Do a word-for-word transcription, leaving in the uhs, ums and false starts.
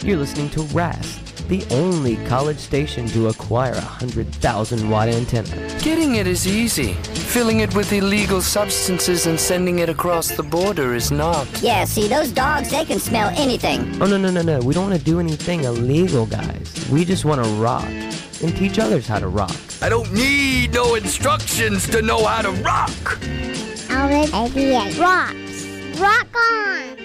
You're listening to R A S, the only college station to acquire a one hundred thousand watt antenna. Getting it is easy. Filling it with illegal substances and sending it across the border is not. Yeah, see, those dogs, they can smell anything. Oh, no, no, no, no. We don't want to do anything illegal, guys. We just want to rock and teach others how to rock. I don't need no instructions to know how to rock. Alvin eighty-eight rocks. Rock on!